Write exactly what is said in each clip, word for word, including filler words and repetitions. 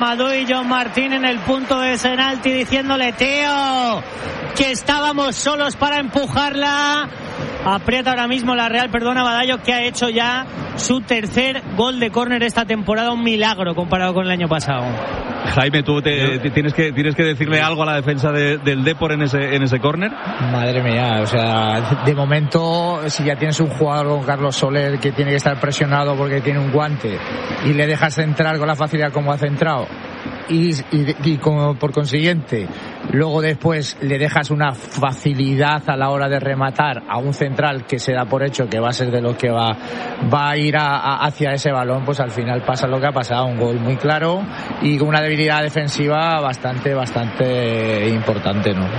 Amadou y John Martín en el punto de penalti diciéndole: Teo, que estábamos solos para empujarla. Aprieta ahora mismo la Real, perdona Badallo, que ha hecho ya su tercer gol de córner esta temporada, un milagro comparado con el año pasado. Jaime, tú te, te tienes que tienes que decirle algo a la defensa de, del Depor en ese en ese córner. Madre mía, o sea, de momento, si ya tienes un jugador con Carlos Soler que tiene que estar presionado porque tiene un guante y le dejas entrar con la facilidad como ha centrado, y, y, y como por consiguiente luego después le dejas una facilidad a la hora de rematar a un central que se da por hecho que va a ser de los que va va a ir a, a, hacia ese balón, pues al final pasa lo que ha pasado, un gol muy claro y con una debilidad defensiva bastante bastante importante, ¿no?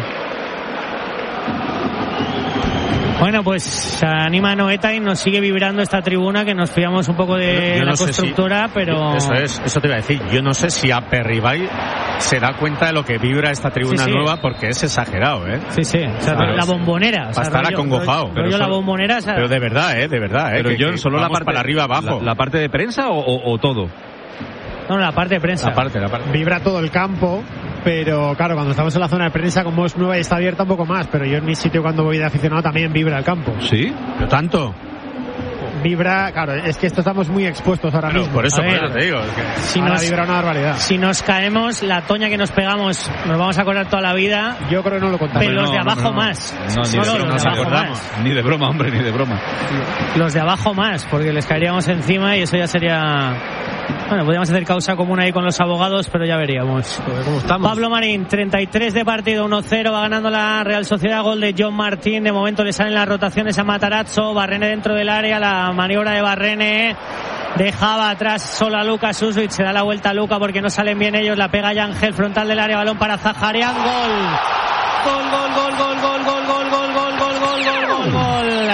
Bueno, pues anima Noeta y nos sigue vibrando esta tribuna, que nos fiamos un poco de yo no la constructora, si, pero... Eso es, eso te iba a decir. Yo no sé si Aperribay se da cuenta de lo que vibra esta tribuna sí, sí. nueva, porque es exagerado, ¿eh? Sí, sí. O sea, la bombonera. Va a estar acongojado. Pero yo la bombonera... O sea, pero de verdad, ¿eh? De verdad, ¿eh? Pero que, yo que solo la parte... para arriba, abajo. ¿La, la parte de prensa o, o, o todo? No, la parte de prensa. La parte, la parte. Vibra todo el campo, pero claro, cuando estamos en la zona de prensa, como es nueva y está abierta un poco más, pero yo en mi sitio cuando voy de aficionado también vibra el campo. ¿Sí? ¿Pero tanto? Vibra, claro, es que esto estamos muy expuestos ahora pero mismo. Por eso, ver, por eso te digo. Es que si ahora nos, vibra una barbaridad. Si nos caemos, la toña que nos pegamos, nos vamos a acordar toda la vida. Yo creo que no lo contamos. Pero los no, de abajo no, no, más. No, Solo ni de, los no de abajo acordamos. más. Ni de broma, hombre, ni de broma. Los de abajo más, porque les caeríamos encima y eso ya sería... Bueno, podríamos hacer causa común ahí con los abogados, pero ya veríamos. ¿Cómo estamos? Pablo Marín, treinta y tres de partido, uno cero, va ganando la Real Sociedad, gol de John Martín. De momento le salen las rotaciones a Matarazzo, Barrene dentro del área, la maniobra de Barrene. Dejaba atrás solo a Lucas Susuic, se da la vuelta a Luca porque no salen bien ellos, la pega Yangel, frontal del área, balón para Zaharian, gol. Gol, gol, gol, gol, gol, gol, gol, gol, gol, gol, gol, gol, gol, gol.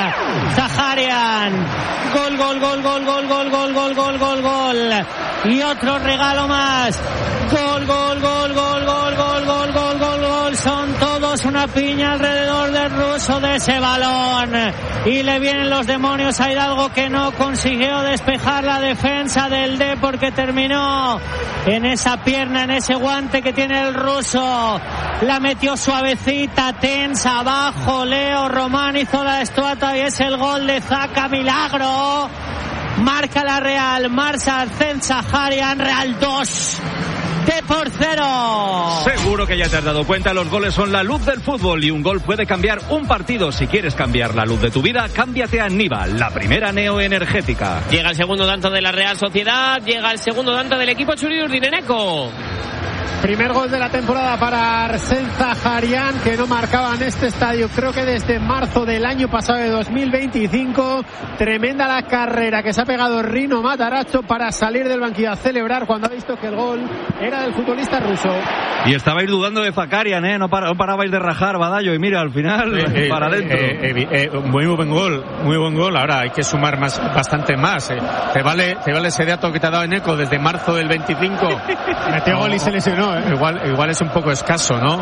Zaharian. Gol, gol, gol, gol, gol, gol, gol, gol, gol, gol, gol. Y otro regalo más. Gol, gol, gol, gol, gol, gol, gol, gol, gol, gol. Son todos una piña alrededor del ruso de ese balón. Y le vienen los demonios a Hidalgo, que no consiguió despejar la defensa del D, porque terminó en esa pierna, en ese guante que tiene el ruso. La metió suavecita, tensa, abajo. Leo Román hizo la estuata y es el gol de Zaka, milagro. Marca la Real, Marsa Arcen Zaharian, Real dos. De por cero. Seguro que ya te has dado cuenta, los goles son la luz del fútbol y un gol puede cambiar un partido. Si quieres cambiar la luz de tu vida, cámbiate a Niva, la primera neoenergética. Llega el segundo tanto de la Real Sociedad, llega el segundo tanto del equipo Txuri Urdineneco. Primer gol de la temporada para Arcen Zaharian, que no marcaba en este estadio, creo que desde marzo del año pasado, de dos mil veinticinco. Tremenda la carrera que se ha pegado Rino Matarazzo para salir del banquillo a celebrar cuando ha visto que el gol era del futbolista ruso. Y estabais dudando de Zakarian, ¿eh? No, para, no parabais de rajar, Badallo, y mira, al final, eh, para adentro. Eh, eh, eh, muy buen gol, muy buen gol. Ahora hay que sumar más, bastante más. Eh. Te vale, te vale ese dato que te ha dado Eneco desde marzo del veinticinco. Metió no, gol y se lesionó. ¿Eh? Igual, igual es un poco escaso, ¿no?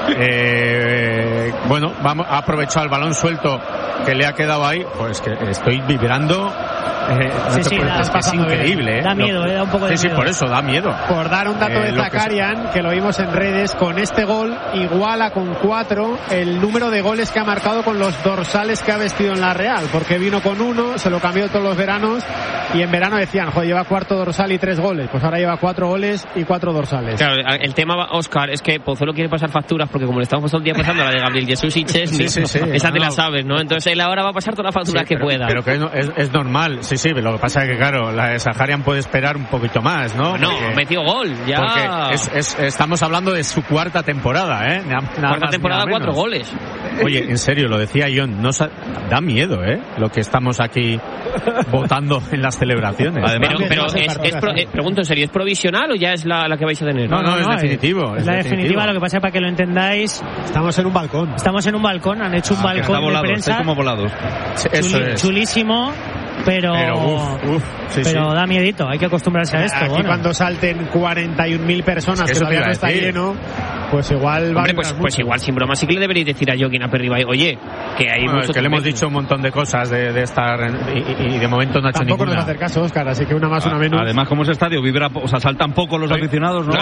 Eh, bueno, vamos, ha aprovechado el balón suelto que le ha quedado ahí. Pues que estoy vibrando. Eh, sí, sí, da, es, que es increíble, ¿eh? Da miedo, Lo, eh, da un poco de sí, miedo. Sí, por eso, da miedo. Por dar un dato eh, de Zaharian, que, que lo vimos en redes, con este gol iguala con cuatro el número de goles que ha marcado con los dorsales que ha vestido en la Real, porque vino con uno, se lo cambió todos los veranos, y en verano decían, joder, lleva cuarto dorsal y tres goles, pues ahora lleva cuatro goles y cuatro dorsales. Claro, el tema, Óscar, es que Pozuelo quiere pasar facturas, porque como le estamos todo el día pasando la de Gabriel Jesús y Chesney, sí, sí, sí, esa no, te la sabes, ¿no? Entonces él ahora va a pasar todas las facturas sí, pero, que pueda. Pero que es, es normal, sí, sí, lo que pasa es que claro, la de Zaharian puede esperar un poquito más, ¿no? No, porque, metió gol, ya. Porque es, es, estamos hablando de su cuarta temporada, ¿eh? Nada, cuarta más, temporada, cuatro goles. Oye, en serio, lo decía John, no da miedo, ¿eh? Lo que estamos aquí votando en las celebraciones. Además, pero, pero es, es pro, eh, pregunto en serio, ¿es provisional o ya es la, la que vais a tener? No, no, no, no es no, definitivo. Es, es la definitivo. definitiva, lo que pasa es para que lo entendáis. Estamos en un balcón. Estamos en un balcón, han hecho un ah, balcón de volado, prensa. como volados. Eso Chuli, es. Chulísimo. Pero, pero, uf, uf, sí, pero sí. da miedito, hay que acostumbrarse a esto. Aquí bueno. Cuando salten cuarenta y un mil personas, es que, que todavía no está lleno, pues igual... Hombre, pues, pues igual sin broma sí que le deberéis decir a Joaquín Aperribay, oye, que hay bueno, mucho... Es que le hemos dicho un montón de cosas de, de estar y, y de momento no ha hecho Tampoco ninguna. nos hacer caso, Óscar, así que una más, una menos. Además, como es estadio, vibra, o sea, saltan poco los aficionados, ¿no?